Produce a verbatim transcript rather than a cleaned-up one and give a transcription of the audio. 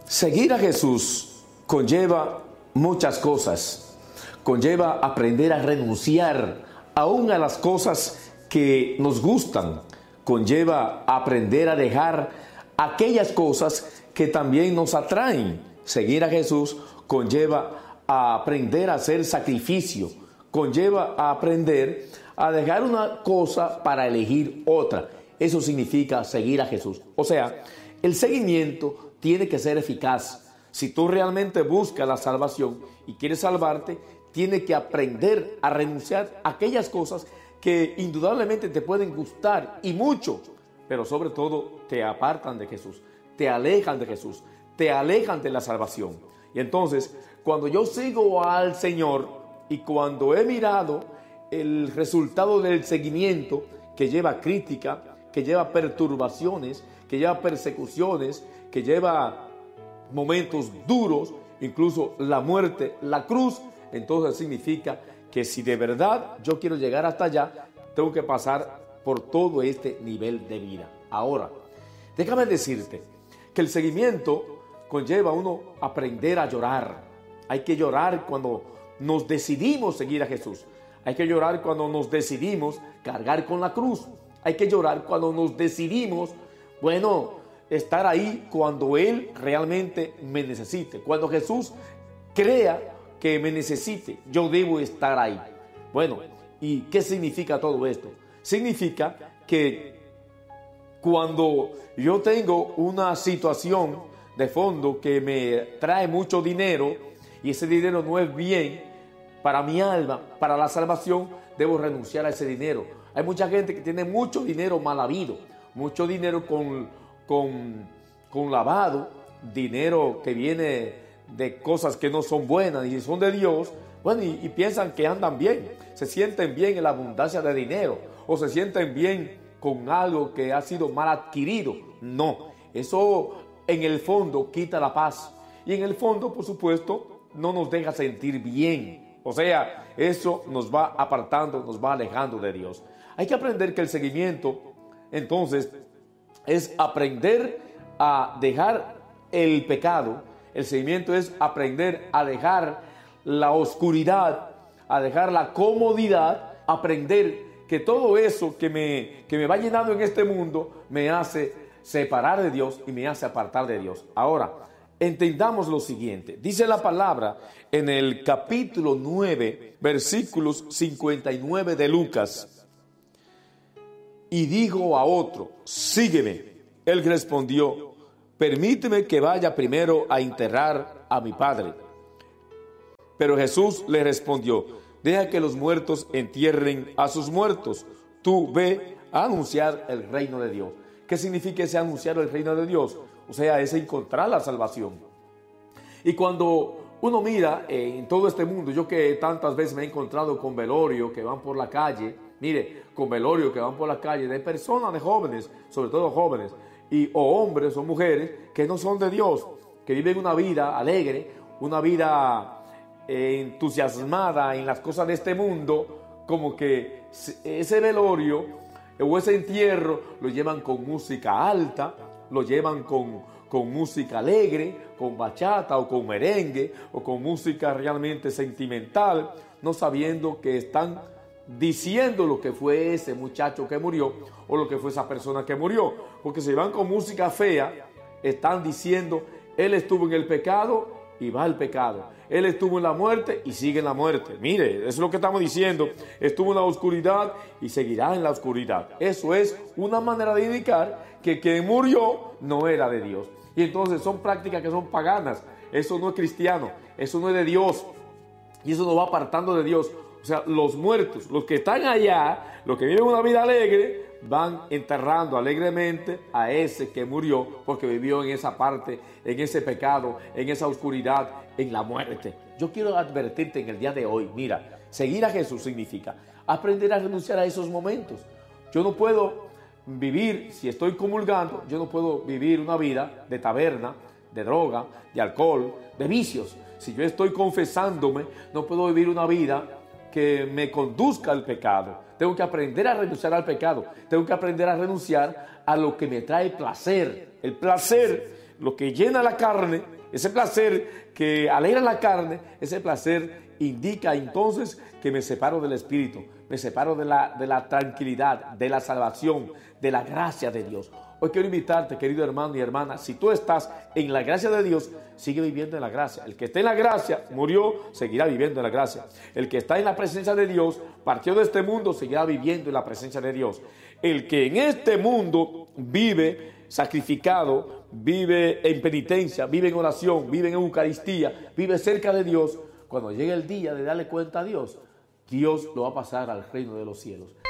Seguir a Jesús conlleva muchas cosas. Conlleva aprender a renunciar aún a las cosas que nos gustan. Conlleva aprender a dejar aquellas cosas que también nos atraen. Seguir a Jesús conlleva a aprender a hacer sacrificio. Conlleva a aprender a dejar una cosa para elegir otra. Eso significa seguir a Jesús. O sea, el seguimiento tiene que ser eficaz. Si tú realmente buscas la salvación y quieres salvarte, tienes que aprender a renunciar a aquellas cosas que indudablemente te pueden gustar y mucho, pero sobre todo te apartan de Jesús, te alejan de Jesús, te alejan de la salvación. Y entonces, cuando yo sigo al Señor y cuando he mirado el resultado del seguimiento que lleva crítica, que lleva perturbaciones, que lleva persecuciones, que lleva momentos duros, incluso la muerte, la cruz, entonces significa que si de verdad yo quiero llegar hasta allá, tengo que pasar por todo este nivel de vida. Ahora, déjame decirte que el seguimiento conlleva a uno aprender a llorar. Hay que llorar cuando nos decidimos seguir a Jesús. Hay que llorar cuando nos decidimos cargar con la cruz. Hay que llorar cuando nos decidimos, bueno, estar ahí cuando Él realmente me necesite. Cuando Jesús crea que me necesite, yo debo estar ahí. Bueno, ¿y qué significa todo esto? Significa que cuando yo tengo una situación de fondo que me trae mucho dinero y ese dinero no es bien para mi alma, para la salvación, debo renunciar a ese dinero. Hay mucha gente que tiene mucho dinero mal habido, mucho dinero con, con, con lavado, dinero que viene de cosas que no son buenas y son de Dios, bueno, y, y piensan que andan bien, se sienten bien en la abundancia de dinero, o se sienten bien con algo que ha sido mal adquirido. No, eso en el fondo quita la paz, y en el fondo, por supuesto, no nos deja sentir bien. O sea, eso nos va apartando, nos va alejando de Dios. Hay que aprender que el seguimiento, entonces, es aprender a dejar el pecado. El seguimiento es aprender a dejar la oscuridad, a dejar la comodidad, aprender que todo eso que me, que me va llenando en este mundo me hace separar de Dios y me hace apartar de Dios. Ahora, entendamos lo siguiente. Dice la palabra en el capítulo nueve, versículos cincuenta y nueve de Lucas. Y dijo a otro, sígueme. Él respondió, permíteme que vaya primero a enterrar a mi padre. Pero Jesús le respondió, deja que los muertos entierren a sus muertos. Tú ve a anunciar el reino de Dios. ¿Qué significa ese anunciar el reino de Dios? O sea, es encontrar la salvación. Y cuando uno mira en todo este mundo, yo que tantas veces me he encontrado con velorio que van por la calle, mire, con velorio que van por la calle de personas, de jóvenes, sobre todo jóvenes, y o hombres o mujeres que no son de Dios, que viven una vida alegre, una vida eh, entusiasmada en las cosas de este mundo, como que ese velorio o ese entierro lo llevan con música alta, lo llevan con, con música alegre, con bachata o con merengue o con música realmente sentimental, no sabiendo que están diciendo lo que fue ese muchacho que murió o lo que fue esa persona que murió, porque si van con música fea, están diciendo, él estuvo en el pecado y va al pecado, él estuvo en la muerte y sigue en la muerte. Mire, eso es lo que estamos diciendo, estuvo en la oscuridad y seguirá en la oscuridad. Eso es una manera de indicar que quien murió no era de Dios. Y entonces son prácticas que son paganas, eso no es cristiano, eso no es de Dios, y eso nos va apartando de Dios. O sea, los muertos, los que están allá, los que viven una vida alegre, van enterrando alegremente a ese que murió porque vivió en esa parte, en ese pecado, en esa oscuridad, en la muerte. Yo quiero advertirte en el día de hoy, mira, seguir a Jesús significa aprender a renunciar a esos momentos. Yo no puedo vivir, si estoy comulgando, yo no puedo vivir una vida de taberna, de droga, de alcohol, de vicios. Si yo estoy confesándome, no puedo vivir una vida que me conduzca al pecado. Tengo que aprender a renunciar al pecado. Tengo que aprender a renunciar a lo que me trae placer. El placer lo que llena la carne, ese placer que alegra la carne, ese placer indica entonces que me separo del Espíritu, me separo de la, de la tranquilidad, de la salvación, de la gracia de Dios. Hoy quiero invitarte, querido hermano y hermana, si tú estás en la gracia de Dios, sigue viviendo en la gracia. El que está en la gracia, murió, seguirá viviendo en la gracia. El que está en la presencia de Dios, partió de este mundo, seguirá viviendo en la presencia de Dios. El que en este mundo vive sacrificado, vive en penitencia, vive en oración, vive en Eucaristía, vive cerca de Dios, cuando llegue el día de darle cuenta a Dios, Dios lo va a pasar al reino de los cielos.